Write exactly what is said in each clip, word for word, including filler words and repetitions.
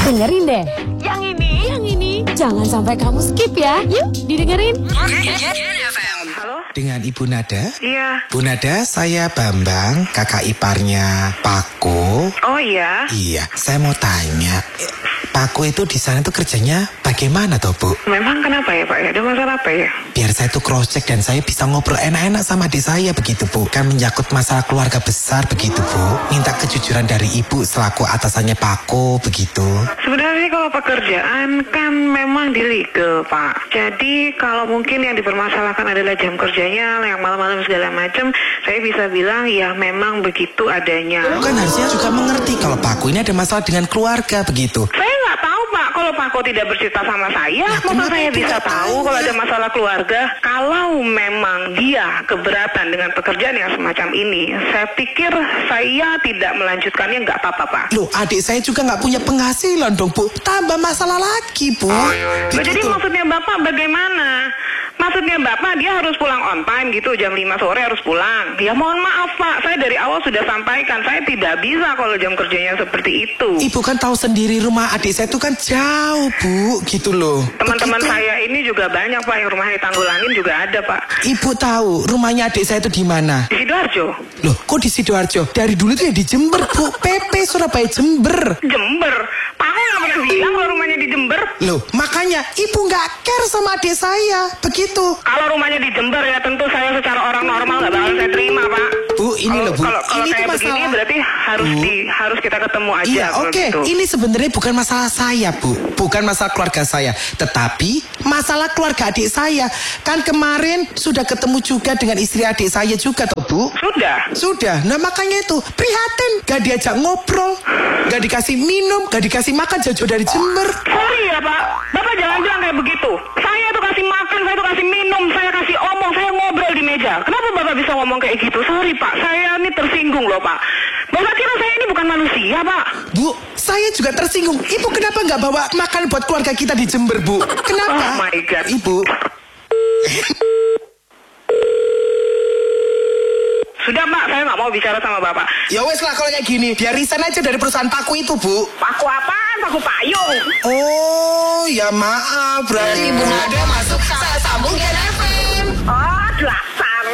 Dengerin deh. Yang ini, yang ini. Jangan sampai kamu skip ya. Yuk, didengerin. Halo? Dengan Ibu Nada? Iya. Bu Nada, saya Bambang, kakak iparnya Pako. Oh iya. Iya, saya mau tanya, eh, Pako itu di sana tuh kerjanya bagaimana toh, Bu? Memang kenapa ya Pak ya? Ada masalah apa ya? Biar saya tuh cross check dan saya bisa ngobrol enak-enak sama adik saya begitu, Bu. Kan menyangkut masalah keluarga besar begitu, Bu. Minta kejujuran dari Ibu selaku atasannya Pako begitu. Sebenarnya kalau pekerjaan kan memang di legal Pak. Jadi kalau mungkin yang dipermasalahkan adalah jam kerjanya yang malam-malam segala macam, saya bisa bilang ya memang begitu adanya. Kan harusnya juga mengerti kalau Pako ini ada masalah dengan keluarga begitu. Saya nggak tahu Pak, kalau Pak Ko tidak bercerita sama saya, Ya, masa kenapa saya Ibu bisa nggak tahu tahu kalau ya? ada masalah keluarga? Kalau memang dia keberatan dengan pekerjaan yang semacam ini, saya pikir saya tidak melanjutkannya nggak apa-apa Pak. Loh, adik saya juga nggak punya penghasilan dong, Bu. Tambah masalah lagi, Bu. Loh, Begitu. jadi maksudnya Bapak bagaimana? Maksudnya Bapak dia harus pulang on time gitu, jam lima sore harus pulang. Ya mohon maaf Pak, saya dari awal sudah sampaikan, saya tidak bisa kalau jam kerjanya seperti itu. Ibu kan tahu sendiri rumah adik saya itu kan jauh, Bu. Gitu loh. Teman-teman Begitu. saya ini juga banyak Pak, yang rumahnya Tanggulangin juga ada Pak. Ibu tahu rumahnya adik saya itu di mana? Di Sidoarjo. Loh, kok di Sidoarjo? Dari dulu tuh ya di Jember, Bu. P P Surabaya Jember. Jember? Pak nggak pernah bilang kalau rumahnya di Jember. Loh, makanya ibu nggak care sama adik saya. Begitu. Kalau rumahnya di Jember ya tentu saya secara orang normal nggak bakal saya terima Pak. Bu, ini Kalau- loh, Bu. Kalau kalau Ini tuh kayak begini masalah. berarti harus Bu. di harus kita ketemu aja. Iya, kalau oke. gitu. Ini sebenarnya bukan masalah saya, Bu. Bukan masalah keluarga saya. Tetapi masalah keluarga adik saya. Kan kemarin sudah ketemu juga dengan istri adik saya juga, toh, Bu. Sudah. Sudah. Nah, makanya itu prihatin. Gak diajak ngobrol. Gak dikasih minum. Gak dikasih makan jauh-jauh dari Jember. Sorry ya Pak, Bapak jangan bilang kayak begitu. Saya tuh kasih makan, saya tuh kasih minum, saya kasih omong, saya ngobrol di meja. Kenapa Bapak bisa ngomong kayak gitu? Sorry Pak, saya ini tersinggung loh Pak. Bapak kira saya ini bukan manusia Pak? Bu, saya juga tersinggung. Ibu kenapa nggak bawa makan buat keluarga kita di Jember, Bu? Kenapa? Oh my God. Ibu. Sudah Pak, saya nggak mau bicara sama Bapak. Ya wes lah kalau kayak gini. Biar resign aja dari perusahaan Paku itu, Bu. Paku apaan? Paku payung. Oh, ya maaf. Berarti Ibu Nada masuk salah sambung Gen F M. Oh, dasar.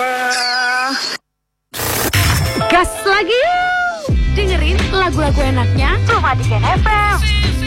Gas lagi yuk. Dengerin lagu-lagu enaknya cuma di Gen F M.